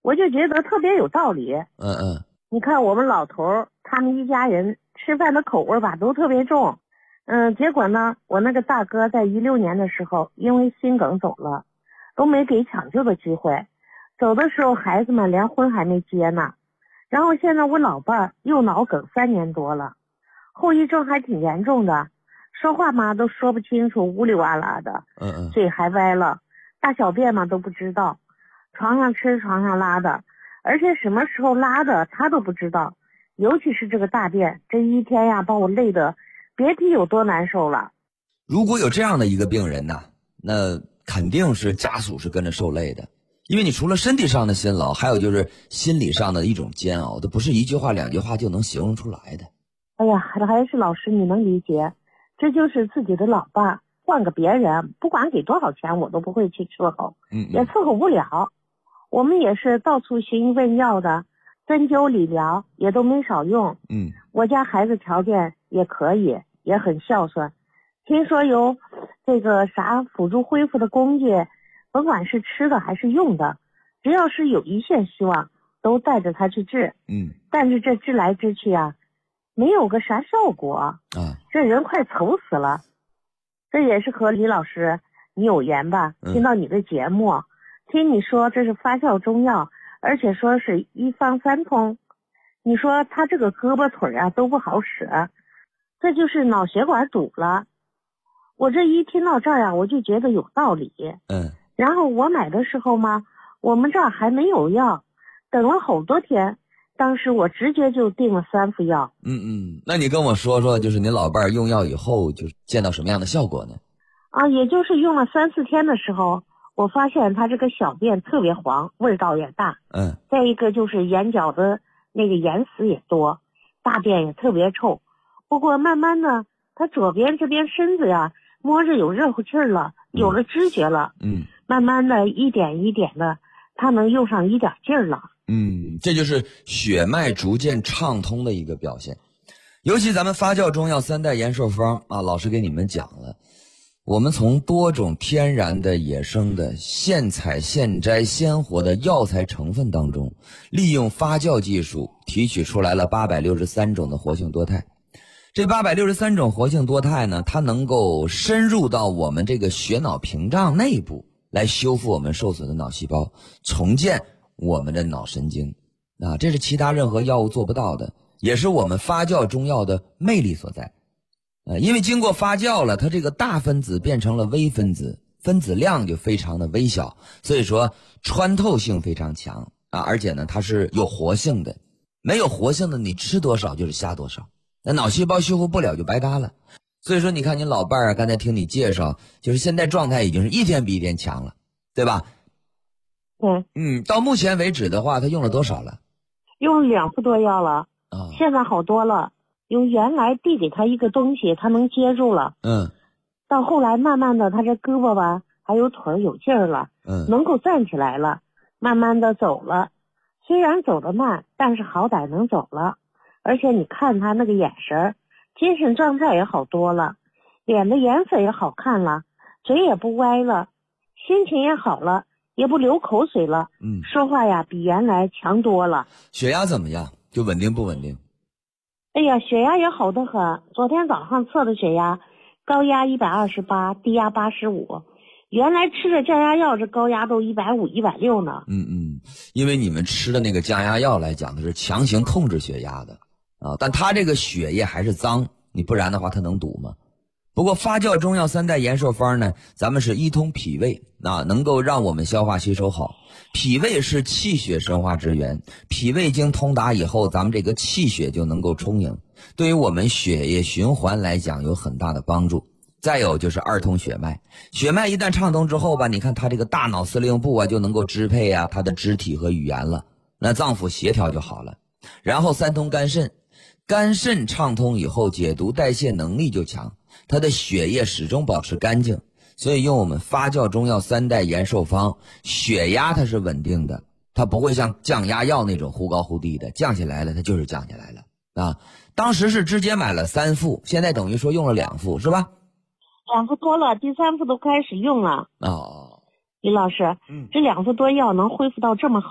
我就觉得特别有道理。你看我们老头儿他们一家人吃饭的口味吧都特别重。结果呢，我那个大哥在16年的时候因为心梗走了，都没给抢救的机会。走的时候孩子们连婚还没结呢。然后现在我老伴儿又脑梗3年多了，后遗症还挺严重的，说话嘛都说不清楚，呜里哇啦的，嘴还歪了，大小便嘛都不知道，床上吃床上拉的，而且什么时候拉的他都不知道，尤其是这个大便，这一天呀把我累得别提有多难受了。 如果有这样的一个病人呢，那肯定是家属是跟着受累的，因为你除了身体上的辛劳，还有就是心理上的一种煎熬，这不是一句话2句话就能形容出来的。 哎呀，还是老师你能理解，这就是自己的老伴，换个别人不管给多少钱我都不会去伺候，也伺候不了。我们也是到处寻医问药的，针灸理疗也都没少用。我家孩子条件也可以，也很孝顺，听说有这个啥辅助恢复的工具，甭管是吃的还是用的，只要是有一线希望都带着他去治。但是这治来治去啊，没有个啥效果这人快愁死了。这也是和李老师你有缘吧，听到你的节目，听你说这是发酵中药，而且说是一方三通，你说他这个胳膊腿啊都不好使，这就是脑血管堵了。我这一听到这儿啊，我就觉得有道理。然后我买的时候嘛，我们这儿还没有药，等了好多天，当时我直接就订了3副药。 那你跟我说说，就是您老伴儿用药以后就见到什么样的效果呢？ 也就是用了3、4天的时候，我发现他这个小便特别黄，味道也大。再一个就是眼角的那个眼屎也多，大便也特别臭。不过慢慢的，他左边这边身子呀，摸着有热乎气儿了，有了知觉了。慢慢的一点一点的，他能用上一点劲儿了。 这就是血脉逐渐畅通的一个表现。尤其咱们发酵中药3代延寿方老师给你们讲了，我们从多种天然的野生的现采现摘鲜活的药材成分当中，利用发酵技术提取出来了863种的活性多肽。这863种活性多肽呢，它能够深入到我们这个血脑屏障内部，来修复我们受损的脑细胞，重建我们的脑神经这是其他任何药物做不到的，也是我们发酵中药的魅力所在。因为经过发酵了，它这个大分子变成了微分子，分子量就非常的微小，所以说穿透性非常强而且呢它是有活性的，没有活性的你吃多少就是下多少，那脑细胞修复不了就白搭了。所以说你看您老伴儿刚才听你介绍，就是现在状态已经是一天比一天强了，对吧？到目前为止的话，他用了多少了？ 用了2副多药了现在好多了。用原来递给他一个东西他能接住了，到后来慢慢的他这胳膊吧还有腿有劲儿了，能够站起来了，慢慢的走了，虽然走得慢，但是好歹能走了。而且你看他那个眼神，精神状态也好多了，脸的颜色也好看了，嘴也不歪了，心情也好了，也不流口水了，说话呀比原来强多了。 血压怎么样？就稳定不稳定？ 哎呀，血压也好得很，昨天早上测的血压，高压128，低压85，原来吃着降压药这高压都150、160呢。 因为你们吃的那个降压药来讲，它是强行控制血压的但它这个血液还是脏，你不然的话它能堵吗？不过发酵中药3代延寿方呢，咱们是一通脾胃能够让我们消化吸收好。脾胃是气血生化之源，脾胃经通达以后，咱们这个气血就能够充盈，对于我们血液循环来讲有很大的帮助。再有就是2通血脉，血脉一旦畅通之后吧，你看它这个大脑司令部就能够支配它的肢体和语言了，那脏腑协调就好了。然后3通肝肾，肝肾畅通以后，解毒代谢能力就强，它的血液始终保持干净，所以用我们发酵中药3代延寿方，血压它是稳定的，它不会像降压药那种忽高忽低的，降下来了它就是降下来了当时是直接买了3副，现在等于说用了2副是吧 ？2副多了，第3副都开始用了。李老师，这2副多药能恢复到这么好